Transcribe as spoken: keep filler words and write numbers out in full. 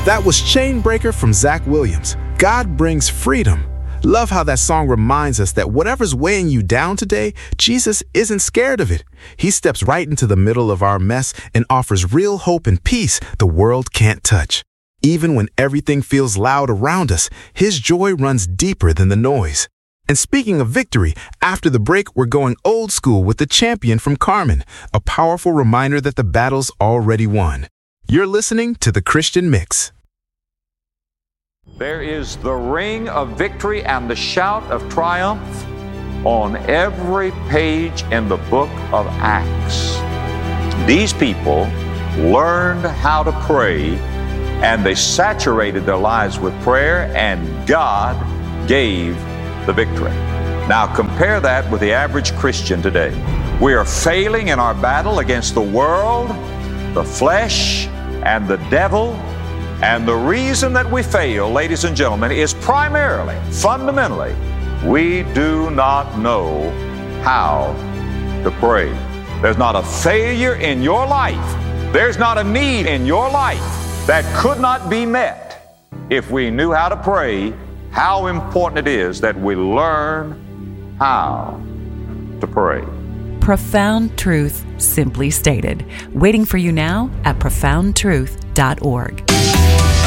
That was Chainbreaker from Zach Williams. God brings freedom. Love how that song reminds us that whatever's weighing you down today, Jesus isn't scared of it. He steps right into the middle of our mess and offers real hope and peace the world can't touch. Even when everything feels loud around us, His joy runs deeper than the noise. And speaking of victory, after the break, we're going old school with the champion from Carmen, a powerful reminder that the battle's already won. You're listening to The Christian Mix. There is the ring of victory and the shout of triumph on every page in the book of Acts. These people learned how to pray, and they saturated their lives with prayer, and God gave the victory. Now compare that with the average Christian today. We are failing in our battle against the world, the flesh, and the devil. And the reason that we fail, ladies and gentlemen, is primarily, fundamentally, we do not know how to pray. There's not a failure in your life. There's not a need in your life that could not be met if we knew how to pray. How important it is that we learn how to pray. Profound truth, simply stated. Waiting for you now at profound truth dot org.